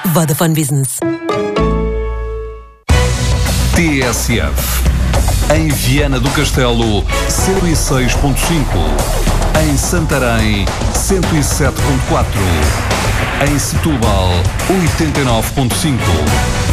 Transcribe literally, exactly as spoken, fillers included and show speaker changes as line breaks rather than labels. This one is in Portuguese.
Vodafone Business.
T S F. Em Viana do Castelo, cento e seis ponto cinco. Em Santarém, cento e sete ponto quatro. Em Setúbal, oitenta e nove ponto cinco.